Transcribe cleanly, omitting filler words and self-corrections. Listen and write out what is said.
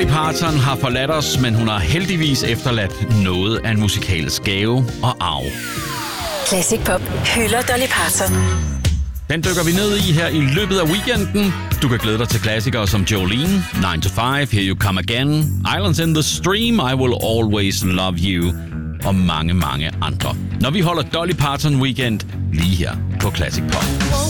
Dolly Parton har forladt os, men hun har heldigvis efterladt noget af en musikalsk gave og arv. Classic Pop hylder Dolly Parton. Den dykker vi ned i her i løbet af weekenden. Du kan glæde dig til klassikere som Jolene, 9 to 5, Here You Come Again, Islands in the Stream, I Will Always Love You og mange, mange andre. Når vi holder Dolly Parton Weekend lige her på Classic Pop.